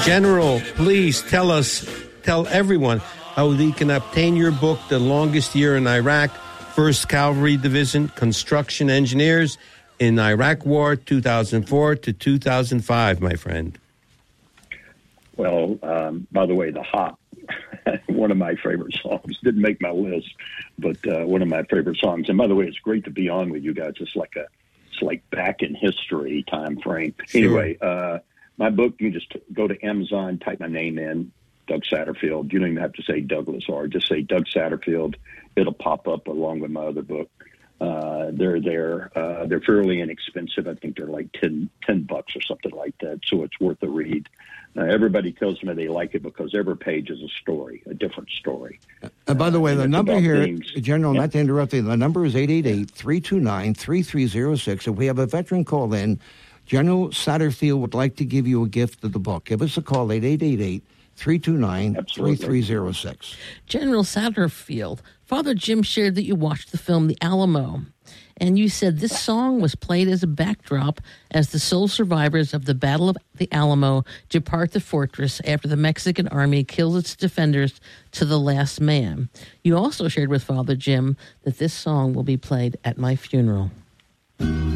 General, please tell everyone how they can obtain your book, The Longest Year in Iraq, 1st Cavalry Division, Construction Engineers in Iraq War, 2004 to 2005, my friend. Well, by the way, The Hop, one of my favorite songs, didn't make my list, but one of my favorite songs. And by the way, it's great to be on with you guys. It's like back in history time frame. Sure. Anyway, my book, you can just go to Amazon, type my name in, Doug Satterfield. You don't even have to say Douglas R. Just say Doug Satterfield. It'll pop up along with my other book. They're there. They're fairly inexpensive. I think they're like $10 or something like that. So it's worth a read. Everybody tells me they like it because every page is a story, a different story. By the way, the number here, General, not to interrupt you, the number is 888-329-3306. If we have a veteran call in, General Satterfield would like to give you a gift of the book. Give us a call, 888-329-3306. General Satterfield, Father Jim shared that you watched the film The Alamo, and you said this song was played as a backdrop as the sole survivors of the Battle of the Alamo depart the fortress after the Mexican army kills its defenders to the last man. You also shared with Father Jim that this song will be played at my funeral.